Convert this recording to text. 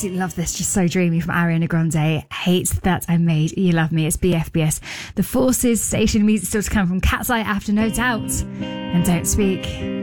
absolutely love this. Just so dreamy from Ariana Grande. Hate That I Made You Love Me. It's BFBS. The Forces station music still to come from Cat's Eye after No Doubt and Don't Speak.